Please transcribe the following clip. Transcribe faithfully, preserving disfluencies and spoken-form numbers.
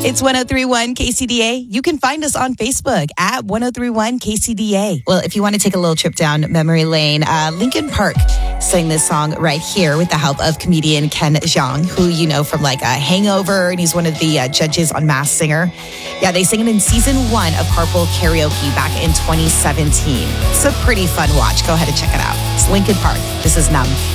It's one oh three one K C D A. You can find us on Facebook at one oh three one K C D A. Well, if you want to take a little trip down memory lane, uh, Linkin Park sang this song right here with the help of comedian Ken Jeong, who you know from like a Hangover, and he's one of the uh, judges on Masked Singer. Yeah, they sang it in season one of Carpool Karaoke back in twenty seventeen. It's a pretty fun watch. Go ahead and check it out. It's Linkin Park. This is Numb.